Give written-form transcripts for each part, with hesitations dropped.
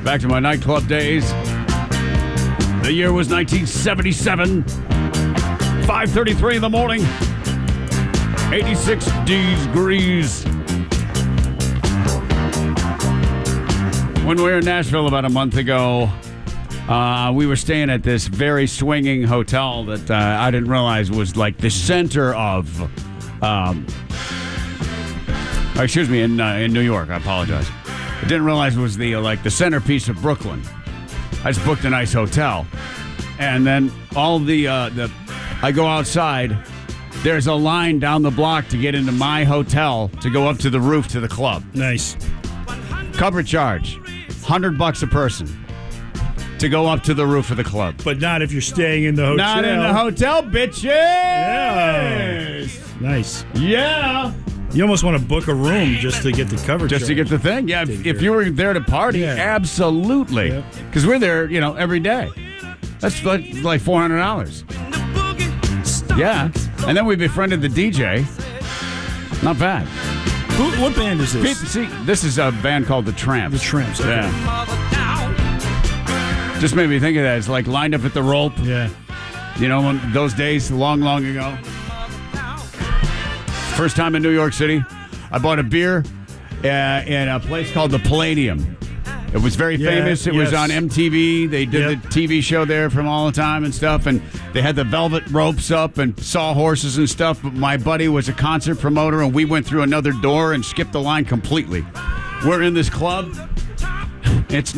Back to my nightclub days. The year was 1977. 5:33 in the morning. 86 degrees. When we were in Nashville about a month ago, we were staying at this very swinging hotel that I didn't realize was like the center of, in New York. I apologize. I didn't realize it was the centerpiece of Brooklyn. I just booked a nice hotel, and then I go outside. There's a line down the block to get into my hotel to go up to the roof to the club. Nice. Cover charge, $100 a person to go up to the roof of the club. But not if you're staying in the hotel. Not in the hotel, bitches. Yeah. Nice. Yeah. You almost want to book a room just to get the cover Just to get the thing. Yeah, if you were there to party, absolutely. Because we're there, every day. That's like $400. Yeah. And then we befriended the DJ. Not bad. What band is this? See, this is a band called The Tramps. The Tramps, okay. Yeah. Just made me think of that. It's like lined up at the rope. Yeah. When those days long ago. First time in New York City, I bought a beer in a place called the Palladium. It was very famous. It was on MTV. They did the TV show there from all the time and stuff. And they had the velvet ropes up and sawhorses and stuff. But my buddy was a concert promoter, and we went through another door and skipped the line completely. We're in this club. It's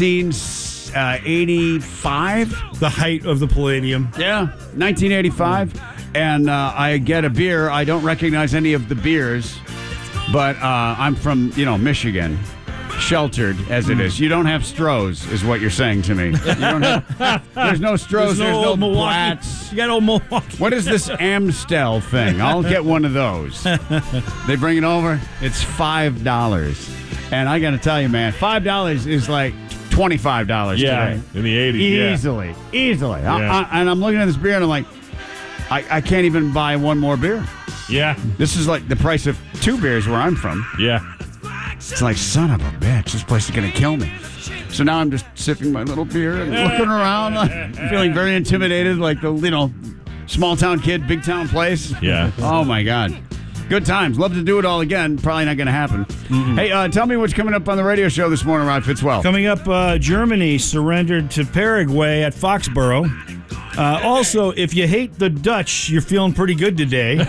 1985. The height of the Palladium. Yeah, 1985. And I get a beer. I don't recognize any of the beers, but I'm from, Michigan. Sheltered as it is. You don't have Strohs, is what you're saying to me. There's no Strohs, there's no Blatz. You got old Milwaukee. What is this Amstel thing? I'll get one of those. They bring it over. It's $5. And I got to tell you, man, $5 is like $25 today. In the 80s. Easily. Yeah. And I'm looking at this beer, and I'm like, I can't even buy one more beer. Yeah. This is like the price of 2 beers where I'm from. Yeah. It's like, son of a bitch, this place is going to kill me. So now I'm just sipping my little beer and looking around, feeling very intimidated, like the, small town kid, big town place. Yeah. Oh, my God. Good times. Love to do it all again. Probably not going to happen. Mm-hmm. Hey, tell me what's coming up on the radio show this morning, Rod Fitzwell. Coming up, Germany surrendered to Paraguay at Foxborough. Also, if you hate the Dutch, you're feeling pretty good today.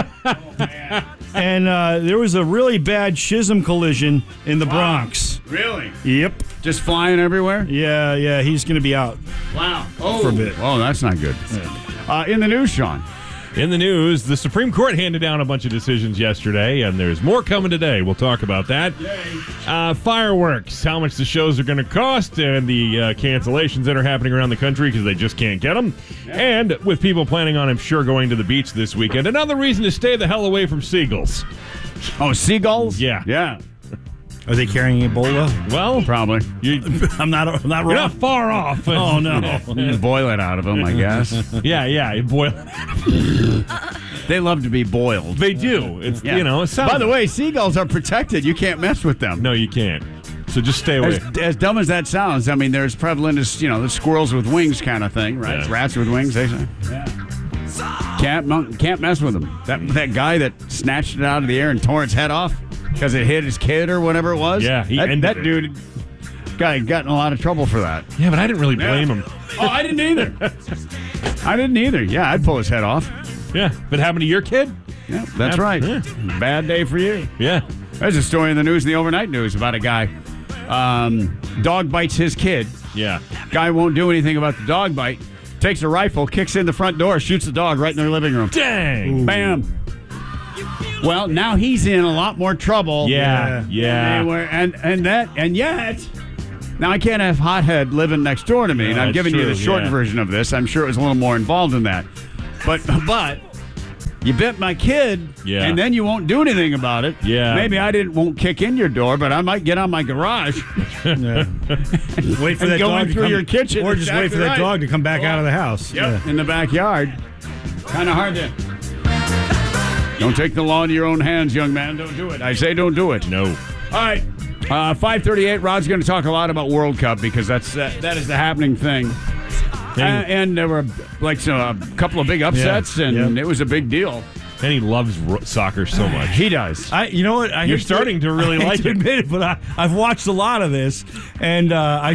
And there was a really bad schism collision in the Bronx. Really? Yep. Just flying everywhere? Yeah, he's going to be out. Wow. For a bit. Oh, that's not good. In the news, Sean. In the news, the Supreme Court handed down a bunch of decisions yesterday, and there's more coming today. We'll talk about that. Fireworks, how much the shows are going to cost, and the cancellations that are happening around the country because they just can't get them. Yeah. And with people planning on, I'm sure, going to the beach this weekend. Another reason to stay the hell away from seagulls. Oh, seagulls? Yeah. Yeah. Are they carrying Ebola? Well, probably. I'm not wrong. You're not far off. Oh, no. You can boil it out of them, I guess. Yeah, boil it out of them. They love to be boiled. They do. It's, it sounds... By the way, seagulls are protected. You can't mess with them. No, you can't. So just stay away. As dumb as that sounds, I mean, they're as prevalent as, the squirrels with wings kind of thing, right? Yeah. Rats with wings, they say. Yeah. Can't mess with them. That guy that snatched it out of the air and tore its head off because it hit his kid or whatever it was. Yeah, that dude got in a lot of trouble for that. Yeah, but I didn't really blame him. Oh, I didn't either. Yeah, I'd pull his head off. Yeah, but happened to your kid? Yeah, that's right. Yeah. Bad day for you. Yeah. There's a story in the news, in the overnight news, about a guy. Dog bites his kid. Yeah. Guy won't do anything about the dog bite. Takes a rifle, kicks in the front door, shoots the dog right in their living room. Dang. Ooh. Bam. Well, now he's in a lot more trouble. Yeah. And yet, now I can't have Hothead living next door to me, and I'm giving you the short version of this. I'm sure it was a little more involved in that. But you bit my kid, and then you won't do anything about it. Yeah. Maybe I won't kick in your door, but I might get on my garage. Wait for that go dog in through your kitchen. Or just wait for that dog to come back out of the house. Yep, in the backyard. Kind of hard to... Don't take the law into your own hands, young man. Don't do it. I say don't do it. No. All right. 5:38. Rod's going to talk a lot about World Cup because that is the happening thing. And there were a couple of big upsets, and it was a big deal. And he loves soccer so much. He does. You know what? You're starting to really like it. Admit it, but I've watched a lot of this, and I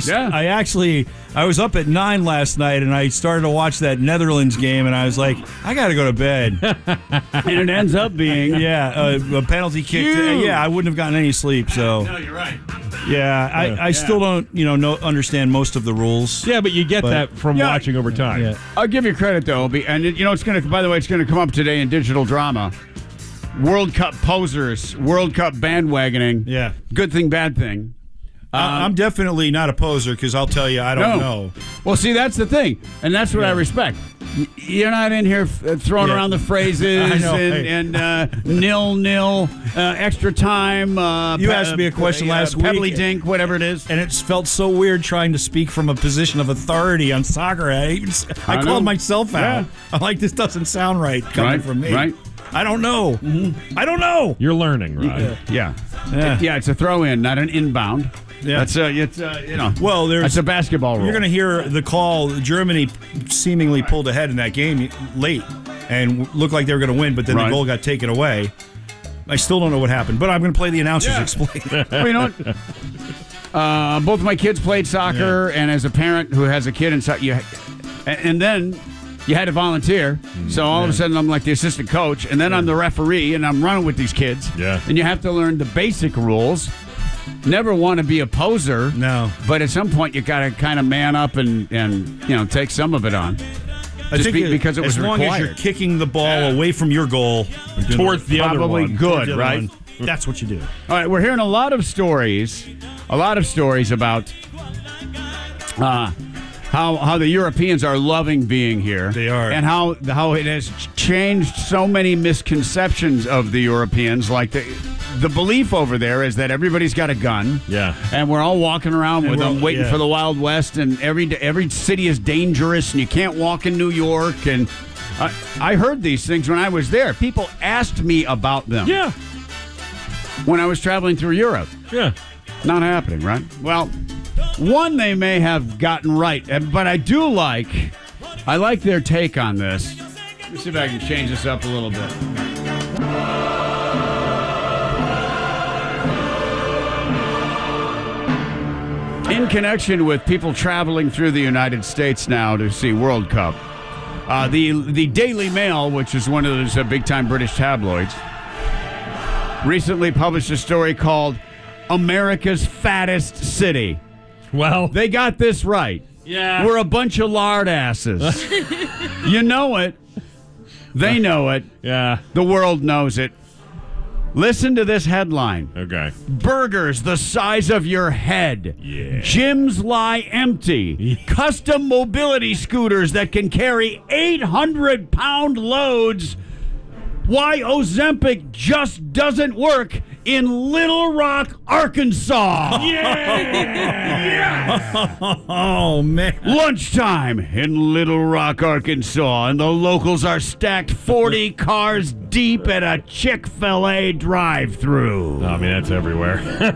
was up at 9 last night, and I started to watch that Netherlands game, and I was like, I got to go to bed. And it ends up being a penalty kick. I wouldn't have gotten any sleep. So no, you're right. Yeah, I still don't understand most of the rules. Yeah, but you get that from watching over time. Yeah. I'll give you credit though, and it's going to. By the way, it's going to come up today in digital drama. World Cup posers, World Cup bandwagoning. Yeah, good thing, bad thing. I'm definitely not a poser because I'll tell you I don't know. Well, see, that's the thing, and that's what I respect. You're not in here throwing around the phrases and 0-0, extra time. You asked me a question last week. Pebbly dink, whatever it is. And it felt so weird trying to speak from a position of authority on soccer. I called myself out. Yeah. I'm like, this doesn't sound right coming from me. Right. I don't know. Mm-hmm. I don't know. You're learning, right? Yeah. It's a throw-in, not an inbound. Yeah. That's Well, that's a basketball rule. You're going to hear the call. Germany seemingly pulled ahead in that game late and looked like they were going to win, but then the goal got taken away. I still don't know what happened, but I'm going to play the announcers explain. Well, you know what? Both of my kids played soccer, and as a parent who has a kid in soccer, and then you had to volunteer. So all of a sudden, I'm like the assistant coach, and then I'm the referee, and I'm running with these kids. Yeah. And you have to learn the basic rules. Never want to be a poser. No. But at some point, you got to kind of man up and take some of it on. I think because it was as long required. as you're kicking the ball away from your goal towards the other one. Probably good, right? That's what you do. All right, we're hearing a lot of stories about how the Europeans are loving being here. They are. And how it has changed so many misconceptions of the Europeans. Like the belief over there is that everybody's got a gun. Yeah. And we're all walking around with them waiting for the Wild West, and every city is dangerous, and you can't walk in New York. And I heard these things when I was there. People asked me about them. Yeah. When I was traveling through Europe. Yeah. Not happening, right? Well, one they may have gotten right, but I like their take on this. Let me see if I can change this up a little bit. In connection with people traveling through the United States now to see World Cup, the Daily Mail, which is one of those big-time British tabloids, recently published a story called America's Fattest City. Well, they got this right. Yeah. We're a bunch of lard asses. You know it. They know it. Yeah. The world knows it. Listen to this headline. Okay. Burgers the size of your head. Yeah. Gyms lie empty. Custom mobility scooters that can carry 800-pound loads. Why Ozempic just doesn't work in Little Rock, Arkansas. Yeah! Oh, man. Lunchtime in Little Rock, Arkansas, and the locals are stacked 40 cars deep at a Chick-fil-A drive-thru. I mean, that's everywhere.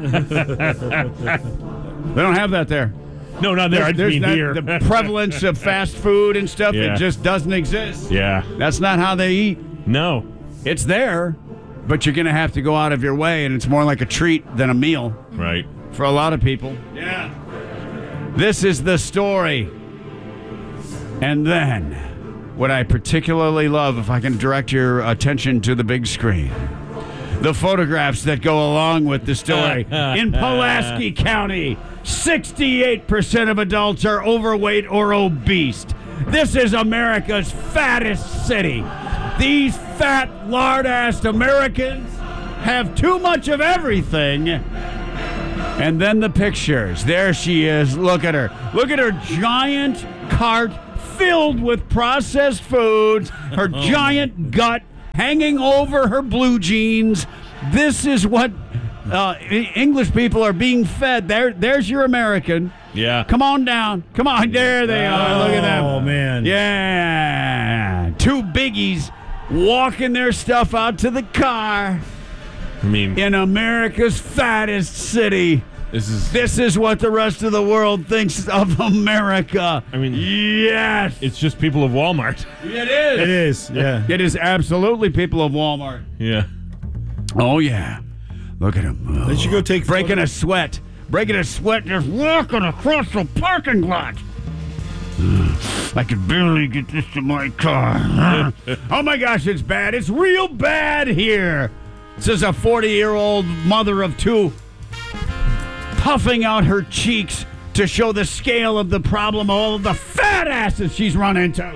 They don't have that there. No, not there. I mean here. The prevalence of fast food and stuff, Yeah. it just doesn't exist. Yeah. That's not how they eat. No. It's there, but you're going to have to go out of your way, and it's more like a treat than a meal. Right. For a lot of people. Yeah. This is the story. And then, what I particularly love, if I can direct your attention to the big screen, the photographs that go along with the story. In Pulaski County, 68% of adults are overweight or obese. This is America's fattest city. These fat, lard-assed Americans have too much of everything. And then the pictures. There she is. Look at her. Look at her giant cart filled with processed foods, her giant gut hanging over her blue jeans. This is what English people are being fed. There's your American. Yeah. Come on down. Come on. There they are. Look at them. Oh, man. Yeah. Two biggies walking their stuff out to the car. I mean, in America's fattest city. This is what the rest of the world thinks of America. I mean, yes. it's just people of Walmart. It is. It is, yeah. It is absolutely people of Walmart. Yeah. Oh, yeah. Look at him. Oh. Did you go take Breaking a sweat, just walking across the parking lot. I could barely get this to my car. Oh, my gosh, it's bad. It's real bad here. This is a 40-year-old mother of two puffing out her cheeks to show the scale of the problem of all of the fat asses she's run into.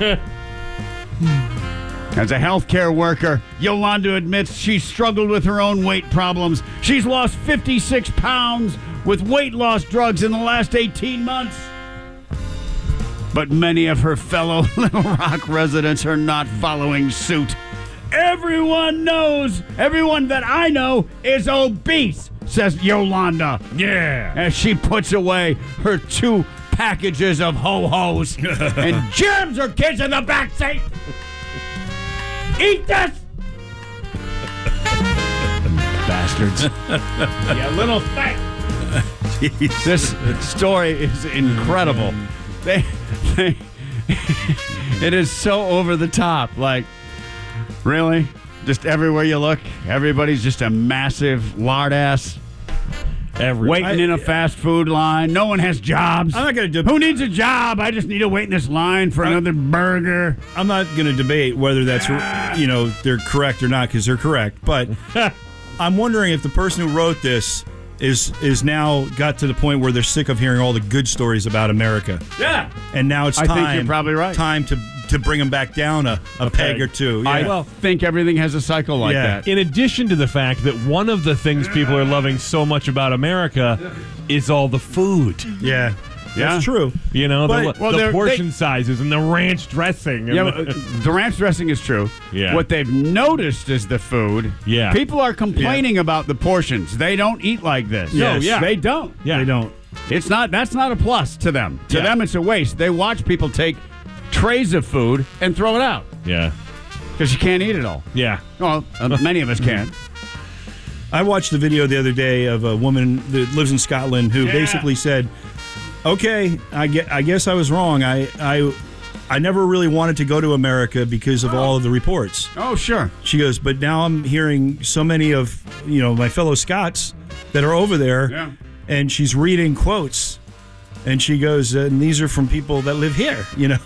As a healthcare worker, Yolanda admits she struggled with her own weight problems. She's lost 56 pounds with weight loss drugs in the last 18 months. But many of her fellow Little Rock residents are not following suit. Everyone that I know is obese, says Yolanda. Yeah. As she puts away her 2 packages of ho-hos and jams her kids in the back seat. Eat this! Bastards. You little thing. This story is incredible. It is so over the top. Like, really? Just everywhere you look, everybody's just a massive lard ass. Waiting in a fast food line. No one has jobs. I'm not going to. Who needs a job? I just need to wait in this line for another burger. I'm not going to debate whether that's they're correct or not, because they're correct. But I'm wondering if the person who wrote this is now got to the point where they're sick of hearing all the good stories about America. Yeah. And now it's I time. think you're probably right. Time to bring them back down a peg or two. Yeah. I think everything has a cycle like that. In addition to the fact that one of the things people are loving so much about America is all the food. Yeah. That's true. You know, But- the portion sizes and the ranch dressing. And Yeah, the ranch dressing is true. Yeah. What they've noticed is the food. Yeah. People are complaining about the portions. They don't eat like this. No, yeah. They don't. Yeah. They don't. That's not a plus to them. To Yeah. them, it's a waste. They watch people take trays of food and throw it out yeah. because you can't eat it all. Yeah. Well, many of us can't. I watched the video the other day of a woman that lives in Scotland who basically said, "Okay, I guess I was wrong. I never really wanted to go to America because of all of the reports." Oh, sure. She goes, "But now I'm hearing so many of my fellow Scots that are over there." Yeah. And she's reading quotes, and she goes, "And these are from people that live here."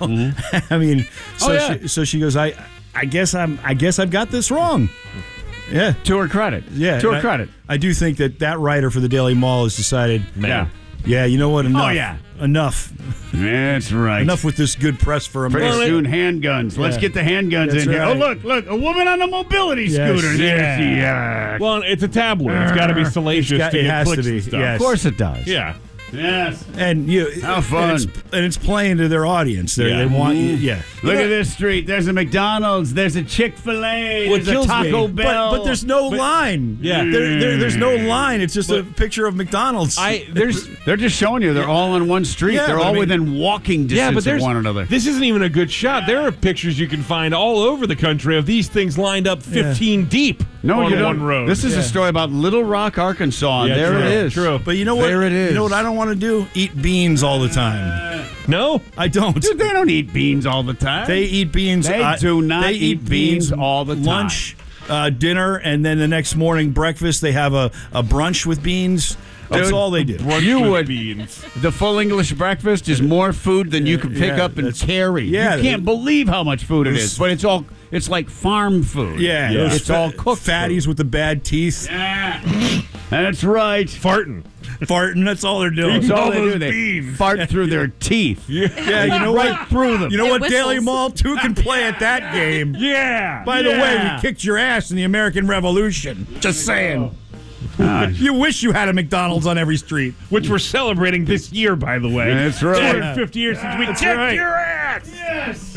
I mean, so she goes, "I guess I've got this wrong." Yeah, To her credit. yeah. To her And credit. I do think that writer for the Daily Mall has decided, Man. yeah, you know what? Enough. Oh, yeah. Enough. That's right. Enough with this good press for Pretty America. soon, handguns. Let's get the handguns That's in here. right. Oh, look, a woman on a mobility Yes. scooter. There's the, Well, it's a tabloid. It's got to be salacious It to get has to clicks be, and stuff. yes. Of course it does. Yeah. Yes. And How fun. And it's playing to their audience. Yeah. They want yeah. Look at this street. There's a McDonald's. There's a Chick-fil-A. What There's a kills Taco me- Bell. But there's no line. Yeah. There's no line. It's just a picture of McDonald's. They're just showing you they're all on one street. Yeah, they're but all I mean- within walking distance of one another. This isn't even a good shot. There are pictures you can find all over the country of these things lined up 15 deep No, on you don't. one road. This is a story about Little Rock, Arkansas. And Yeah, there true, it is. true. But you know what? There it is. You know what I don't want to do? Eat beans all the time. no. I don't. Dude, they don't eat beans all the time. They eat beans. They do not they eat beans all the time. Lunch, dinner, and then the next morning breakfast. They have a brunch with beans. That's Dude, all they do. You with would. beans. The full English breakfast is more food than you can pick Yeah, up and that's- carry. yeah, You can't believe how much food it is. But it's like farm food. Yeah, Yeah. those It's all cooked fatties food. with the bad teeth, Yeah. That's right. Farting. farting. That's all they're doing. That's all all they do. those They beans. fart through their teeth. Yeah, you know right what? through them. You know It what? whistles. Daily Mall 2 can play at that game. Yeah. By the way, Yeah. we kicked your ass in the American Revolution. Just saying. You wish you had a McDonald's on every street. Which we're celebrating this year, by the way. That's right. 250 years since we kicked right. your ass. Yes.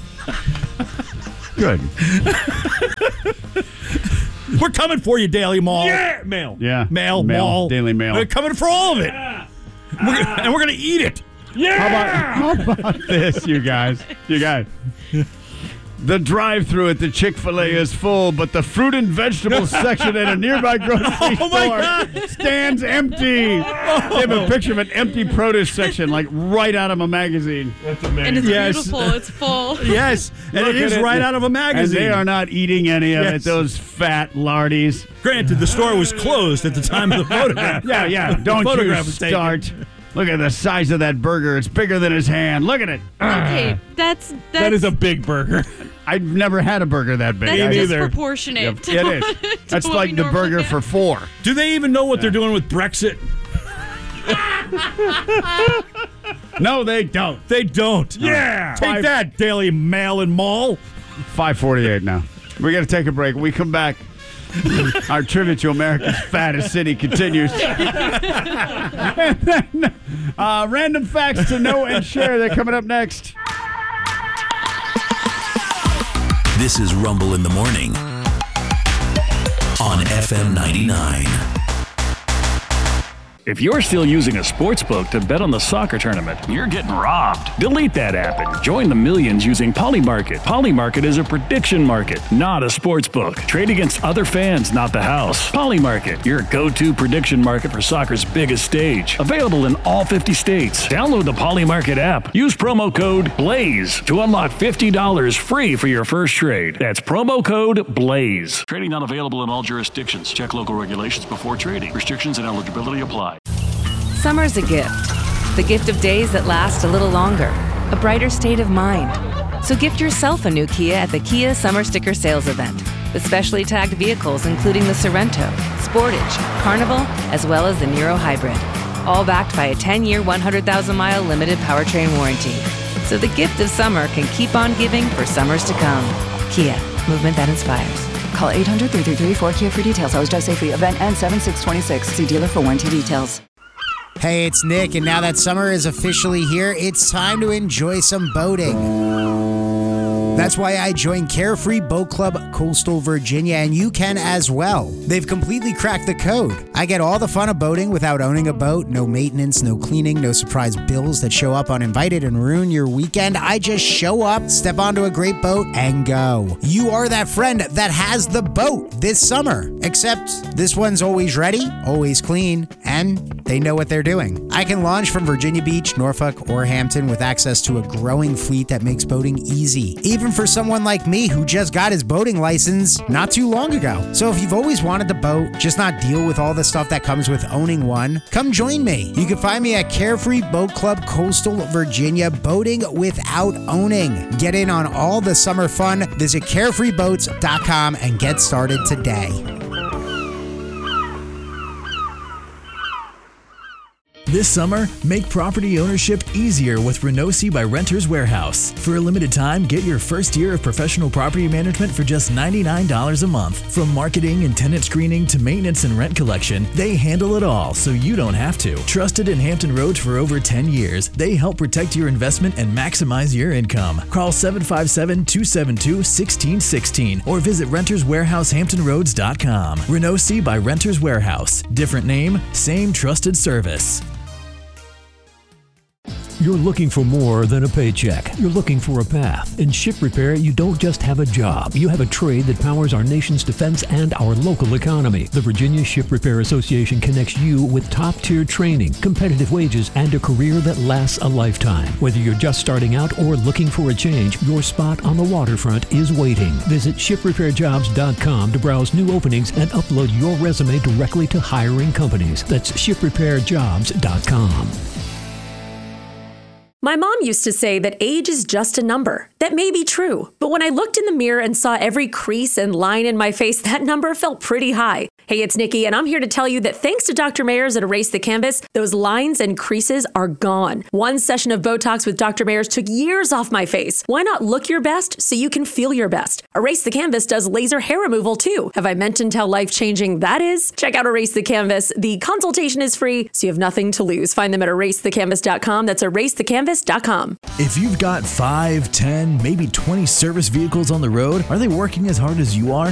Good. We're coming for you, Daily Mall. Yeah. Mail. Yeah. Mail, Mall. Daily Mail. We're coming for all of it. And we're going to eat it. Yeah. How about this, you guys? You guys. The drive-thru at the Chick-fil-A is full, but the fruit and vegetable section at a nearby grocery store stands empty. They have a picture of an empty produce section, like right out of a magazine. That's amazing. And it's beautiful. It's full. Yes, and it is right out of a magazine. And they are not eating any of it, those fat lardies. Granted, the store was closed at the time of the photograph. Yeah. Don't you start. Look at the size of that burger. It's bigger than his hand. Look at it. Okay, That is a big burger. I've never had a burger that big. that's neither. disproportionate. It is. That's what like we the normally burger get. for 4. Do they even know what they're doing with Brexit? No, they don't. They don't. Yeah. Take that, Daily Mail and Mall. 5:48 now. We got to take a break. When we come back, our tribute to America's fattest city continues. And then, random facts to know and share. They're coming up next. This is Rumble in the Morning on FM 99. If you're still using a sports book to bet on the soccer tournament, you're getting robbed. Delete that app and join the millions using Polymarket. Polymarket is a prediction market, not a sports book. Trade against other fans, not the house. Polymarket, your go-to prediction market for soccer's biggest stage. Available in all 50 states. Download the Polymarket app. Use promo code BLAZE to unlock $50 free for your first trade. That's promo code BLAZE. Trading not available in all jurisdictions. Check local regulations before trading. Restrictions and eligibility apply. Summer's a gift. The gift of days that last a little longer. A brighter state of mind. So gift yourself a new Kia at the Kia Summer Sticker Sales Event. With specially tagged vehicles including the Sorrento, Sportage, Carnival, as well as the Niro Hybrid. All backed by a 10-year, 100,000-mile limited powertrain warranty. So the gift of summer can keep on giving for summers to come. Kia, movement that inspires. Call 800-333-4KIA for details. Always drive safely. Event ends 7/6/26. See dealer for warranty details. Hey, it's Nick, and now that summer is officially here, it's time to enjoy some boating. That's why I joined Carefree Boat Club Coastal Virginia, and you can as well. They've completely cracked the code. I get all the fun of boating without owning a boat. No maintenance, no cleaning, no surprise bills that show up uninvited and ruin your weekend. I just show up, step onto a great boat, and go. You are that friend that has the boat this summer. Except this one's always ready, always clean, and they know what they're doing. I can launch from Virginia Beach, Norfolk, or Hampton with access to a growing fleet that makes boating easy. Even for someone like me who just got his boating license not too long ago. So if you've always wanted to boat, just not deal with all the stuff that comes with owning one, come join me. You can find me at Carefree Boat Club Coastal Virginia, boating without owning. Get in on all the summer fun. Visit carefreeboats.com and get started today. This summer, make property ownership easier with Renosi by Renters Warehouse. For a limited time, get your first year of professional property management for just $99 a month. From marketing and tenant screening to maintenance and rent collection, they handle it all so you don't have to. Trusted in Hampton Roads for over 10 years, they help protect your investment and maximize your income. Call 757-272-1616 or visit renterswarehousehamptonroads.com. Renosi by Renters Warehouse. Different name, same trusted service. You're looking for more than a paycheck. You're looking for a path. In ship repair, you don't just have a job. You have a trade that powers our nation's defense and our local economy. The Virginia Ship Repair Association connects you with top-tier training, competitive wages, and a career that lasts a lifetime. Whether you're just starting out or looking for a change, your spot on the waterfront is waiting. Visit shiprepairjobs.com to browse new openings and upload your resume directly to hiring companies. That's shiprepairjobs.com. My mom used to say that age is just a number. That may be true, but when I looked in the mirror and saw every crease and line in my face, that number felt pretty high. Hey, it's Nikki, and I'm here to tell you that thanks to Dr. Mayers at Erase the Canvas, those lines and creases are gone. One session of Botox with Dr. Mayers took years off my face. Why not look your best so you can feel your best? Erase the Canvas does laser hair removal too. Have I mentioned how life-changing that is? Check out Erase the Canvas. The consultation is free, so you have nothing to lose. Find them at erasethecanvas.com. That's erasethecanvas.com. If you've got 5, 10, maybe 20 service vehicles on the road, are they working as hard as you are?